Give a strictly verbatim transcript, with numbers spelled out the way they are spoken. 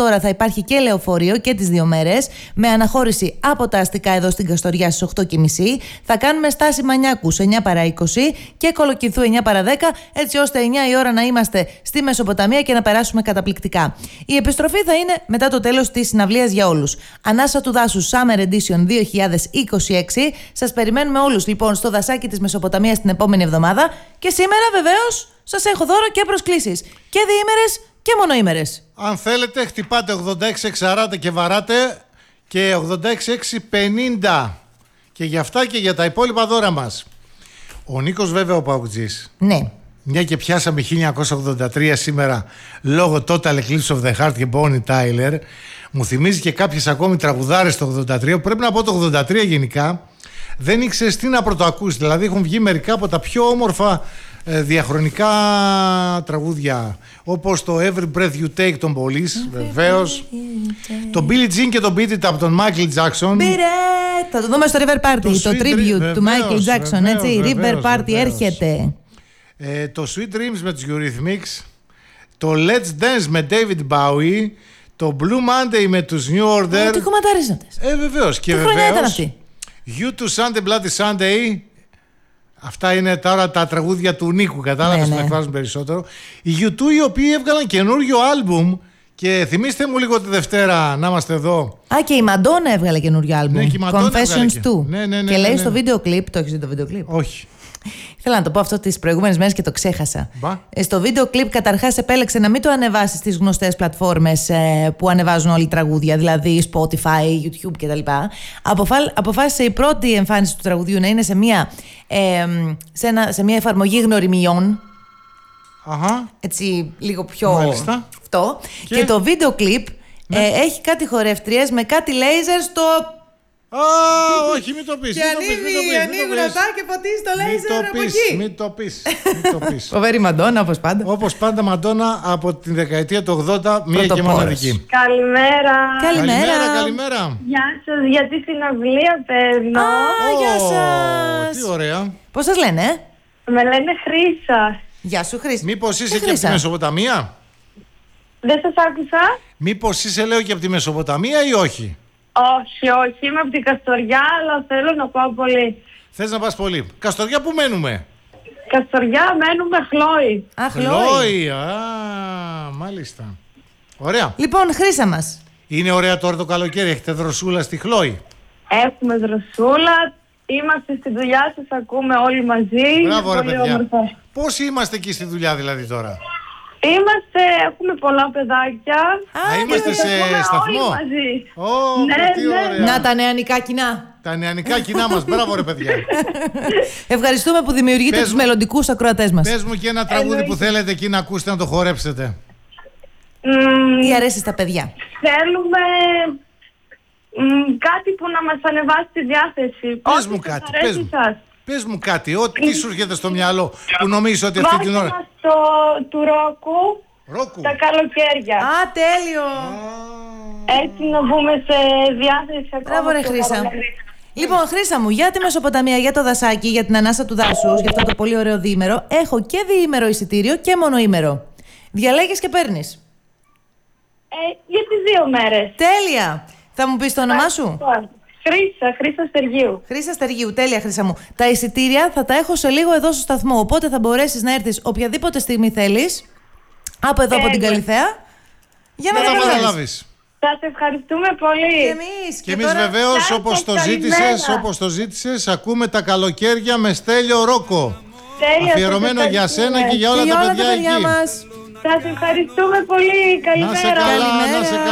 τώρα θα υπάρχει και λεωφορείο και τις δύο μέρες, με αναχώρηση από τα αστικά εδώ στην Καστοριά στις οκτώ και μισή. Θα κάνουμε στάση Μανιάκου εννιά παρά είκοσι και Κολοκυθού εννιά παρά δέκα, έτσι ώστε εννιά η ώρα να είμαστε στη Μεσοποταμία και να περάσουμε καταπληκτικά. Η επιστροφή θα είναι μετά το τέλος της συναυλίας για όλους. Ανάσα του Δάσους Summer Edition δύο χιλιάδες είκοσι έξι. Σας περιμένουμε όλους λοιπόν στο δασάκι της Μεσοποταμίας την επόμενη εβδομάδα. Και σήμερα βεβαίως σας έχω δώρο και προσκλήσεις. Και διήμερες και μονοήμερες. Αν θέλετε, χτυπάτε ογδόντα έξι εξακόσια σαράντα και βαράτε και ογδόντα έξι εξακόσια πενήντα. Και για αυτά και για τα υπόλοιπα δώρα μας. Ο Νίκος, βέβαια, ο Παουτζής. Ναι. Μια και πιάσαμε χίλια εννιακόσια ογδόντα τρία σήμερα λόγω Total Eclipse of the Heart και Bonnie Tyler, μου θυμίζει και κάποιες ακόμη τραγουδάρες το ογδόντα τρία. Πρέπει να πω το ογδόντα τρία γενικά δεν ήξερες τι να πρωτοακούσεις. Δηλαδή έχουν βγει μερικά από τα πιο όμορφα ε, διαχρονικά τραγούδια, όπως το Every Breath You Take των Police, βεβαίως, το Billie Jean και το Beat It από τον Michael Jackson. Θα το δούμε στο River Party, το, το tribute βεβαίως, του Michael Jackson, βεβαίως, έτσι, βεβαίως, River Party βεβαίως. Έρχεται. Ε, το Sweet Dreams με τους Eurythmics, το Let's Dance με David Bowie, το Blue Monday με τους New Order. Τι κομματάρες αυτές. Ε, βεβαίως. Και βεβαίως You to Sunday Bloody Sunday. Αυτά είναι τώρα τα τραγούδια του Νίκου, κατάλαβες, ναι, ναι. Να εκφράζουν περισσότερο. Οι γιου τού, οι οποίοι έβγαλαν καινούριο άλμπουμ. Και θυμίστε μου λίγο τη Δευτέρα να είμαστε εδώ. Α, και η Μαντόνα έβγαλε καινούριο άλμπουμ. Ναι, και η Confessions του. Ναι, ναι, ναι, και λέει ναι, ναι. στο βίντεο κλιπ, το έχεις δει το βίντεο κλιπ? Όχι. Θέλω να το πω αυτό τις προηγούμενες μέρες και το ξέχασα. Ε, στο βίντεο κλιπ καταρχάς επέλεξε να μην το ανεβάσει στις γνωστές πλατφόρμες ε, που ανεβάζουν όλοι τραγούδια, δηλαδή Spotify, YouTube κτλ. Αποφα... Αποφάσισε η πρώτη εμφάνιση του τραγουδιού να είναι σε μια, ε, σε ένα, σε μια εφαρμογή γνωριμιών. Αχα. Έτσι λίγο πιο μάλιστα. Αυτό. Και, και το βίντεο κλιπ ναι. ε, έχει κάτι χορεύτριες με κάτι λέιζερ στο... Α, όχι, μην το πεις. Και ανοίγει, ανοίγει ρωτά και ποτίζει το λέιζερ από εκεί. Μην το πεις, μην το πεις. Φοβερή Μαντόνα, όπως πάντα. Όπως πάντα, Μαντόνα από τη δεκαετία του ογδόντα, μία και μοναδική. Καλημέρα. Καλημέρα. Καλημέρα. Γεια σας, για τη συναυλία παίρνω. Α, γεια σας. Τι ωραία. Πώς σας λένε? Με λένε Χρύσα. Γεια σου, Χρύσα. Μήπως είσαι και από τη Μεσοποταμία? Δεν σας άκουσα. Μήπως είσαι, λέω, και από τη Μεσοποταμία ή όχι? Όχι, όχι, είμαι από την Καστοριά, αλλά θέλω να πάω πολύ. Θες να πας πολύ? Καστοριά που μένουμε? Καστοριά μένουμε Χλόη. Α, Χλόη, α, μάλιστα. Ωραία. Λοιπόν, Χρύσα μας. Είναι ωραία τώρα το καλοκαίρι, έχετε δροσούλα στη Χλόη? Έχουμε δροσούλα, είμαστε στη δουλειά σας, ακούμε όλοι μαζί. Μπράβο ρε πολύ παιδιά. όμορφα. Πόσοι είμαστε εκεί στη δουλειά δηλαδή τώρα? Είμαστε, έχουμε πολλά παιδάκια. Α, είμαστε σε σταθμό. Όλοι μαζί. Oh, ναι, τι ναι. ωραία. Να τα νεανικά κοινά. Τα νεανικά κοινά μας, μπράβο ρε παιδιά. Ευχαριστούμε που δημιουργείτε τους μελλοντικούς ακροατές μας. Πες μου και ένα τραγούδι Εννοεί. που θέλετε εκεί να ακούσετε, να το χορέψετε. Mm, Τι αρέσει στα παιδιά? Θέλουμε mm, κάτι που να μας ανεβάσει τη διάθεση. Πες Ό,τι μου κάτι, σας πες μου. σας. Πες μου κάτι, ό,τι τι σου έρχεται στο μυαλό που νομίζεις ότι αυτή την ώρα... Βάζουμε μας το του Ρόκου, Ρόκου. τα καλοκαίρια. Α, τέλειο. Έτσι να βγούμε σε διάθεση ακόμα. Μπράβο ρε Χρύσα. Λοιπόν, Χρύσα μου, για τη Μεσοποταμία, για το δασάκι, για την ανάσα του δάσους, για αυτό το πολύ ωραίο διήμερο, έχω και διήμερο εισιτήριο και μονοήμερο. Διαλέγεις και παίρνεις. Ε, για τις δύο μέρες. Τέλεια. Θα μου πεις το όνομά σου? Χρύσα, Χρύσα Στεργίου. Χρύσα Στεργίου, τέλεια Χρύσα μου. Τα εισιτήρια θα τα έχω σε λίγο εδώ στο σταθμό, οπότε θα μπορέσεις να έρθεις οποιαδήποτε στιγμή θέλεις, από εδώ, από την Καλιθέα, για να τα καταλάβεις. Σας ευχαριστούμε πολύ. Και εμείς, και και εμείς τώρα... βεβαίως όπως το ζήτησες, όπως το ζήτησες, ακούμε τα καλοκαίρια με Στέλιο Ρόκο. Τέλεια, αφιερωμένο για σένα και για όλα, και τα, όλα παιδιά τα παιδιά εκεί. μας. Σας ευχαριστούμε πολύ. Καλημέρα. Να σε καλά, να σε καλά.